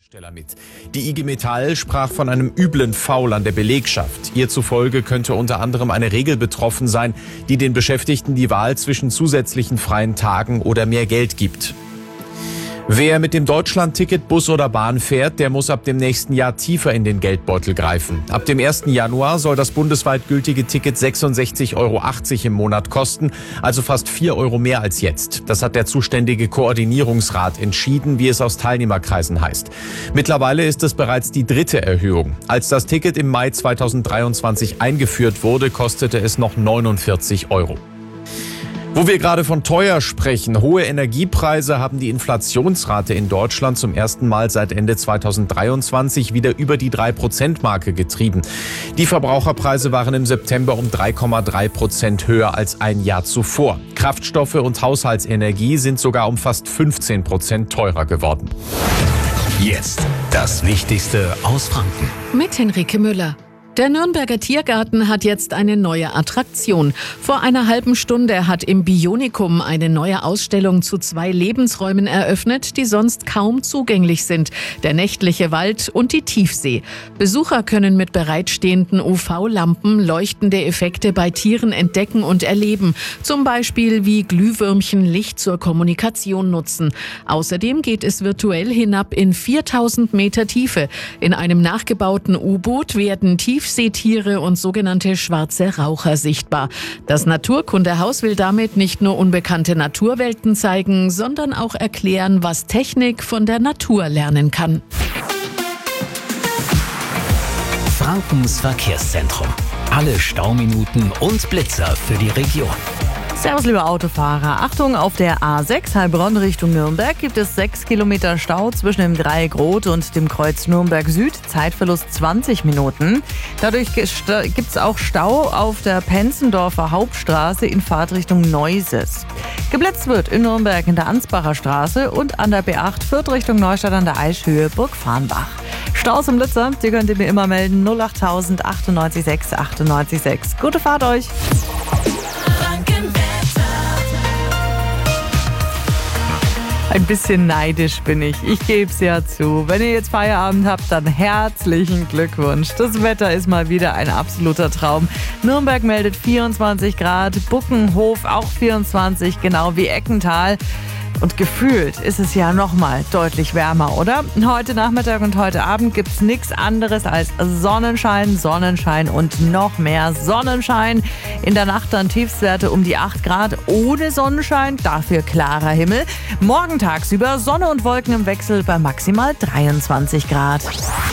Mit. Die IG Metall sprach von einem üblen Foul an der Belegschaft. Ihr zufolge könnte unter anderem eine Regel betroffen sein, die den Beschäftigten die Wahl zwischen zusätzlichen freien Tagen oder mehr Geld gibt. Wer mit dem Deutschland-Ticket Bus oder Bahn fährt, der muss ab dem nächsten Jahr tiefer in den Geldbeutel greifen. Ab dem 1. Januar soll das bundesweit gültige Ticket 66,80 Euro im Monat kosten, also fast 4 Euro mehr als jetzt. Das hat der zuständige Koordinierungsrat entschieden, wie es aus Teilnehmerkreisen heißt. Mittlerweile ist es bereits die 3. Erhöhung. Als das Ticket im Mai 2023 eingeführt wurde, kostete es noch 49 Euro. Wo wir gerade von teuer sprechen, hohe Energiepreise haben die Inflationsrate in Deutschland zum ersten Mal seit Ende 2023 wieder über die 3%-Marke getrieben. Die Verbraucherpreise waren im September um 3,3% höher als ein Jahr zuvor. Kraftstoffe und Haushaltsenergie sind sogar um fast 15% teurer geworden. Jetzt das Wichtigste aus Franken. Mit Henrike Müller. Der Nürnberger Tiergarten hat jetzt eine neue Attraktion. Vor einer halben Stunde hat im Bionikum eine neue Ausstellung zu 2 Lebensräumen eröffnet, die sonst kaum zugänglich sind. Der nächtliche Wald und die Tiefsee. Besucher können mit bereitstehenden UV-Lampen leuchtende Effekte bei Tieren entdecken und erleben. Zum Beispiel, wie Glühwürmchen Licht zur Kommunikation nutzen. Außerdem geht es virtuell hinab in 4000 Meter Tiefe. In einem nachgebauten U-Boot werden Tiefseetiere und sogenannte schwarze Raucher sichtbar. Das Naturkundehaus will damit nicht nur unbekannte Naturwelten zeigen, sondern auch erklären, was Technik von der Natur lernen kann. Frankens Verkehrszentrum. Alle Stauminuten und Blitzer für die Region. Servus, liebe Autofahrer. Achtung, auf der A6 Heilbronn Richtung Nürnberg gibt es 6 Kilometer Stau zwischen dem Dreieck Rot und dem Kreuz Nürnberg Süd. Zeitverlust 20 Minuten. Dadurch gibt es auch Stau auf der Penzendorfer Hauptstraße in Fahrtrichtung Neuses. Geblitzt wird in Nürnberg in der Ansbacher Straße und an der B8 Fürth Richtung Neustadt an der Eichhöhe Burgfarnbach. Staus und Blitzer, die könnt ihr mir immer melden. 08000 98 6 98 6. Gute Fahrt euch! Ein bisschen neidisch bin ich. Ich gebe es ja zu. Wenn ihr jetzt Feierabend habt, dann herzlichen Glückwunsch. Das Wetter ist mal wieder ein absoluter Traum. Nürnberg meldet 24 Grad, Buckenhof auch 24, genau wie Eckental. Und gefühlt ist es ja nochmal deutlich wärmer, oder? Heute Nachmittag und heute Abend gibt's nichts anderes als Sonnenschein, Sonnenschein und noch mehr Sonnenschein. In der Nacht dann Tiefstwerte um die 8 Grad ohne Sonnenschein, dafür klarer Himmel. Morgen tagsüber Sonne und Wolken im Wechsel bei maximal 23 Grad.